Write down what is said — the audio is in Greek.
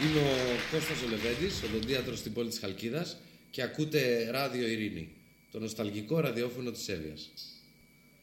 Είμαι ο Κώστας ο Λεβέντης, οδοντίατρος στην πόλη της Χαλκίδας και ακούτε Ράδιο Ειρήνη, το νοσταλγικό ραδιόφωνο της Εύβοιας.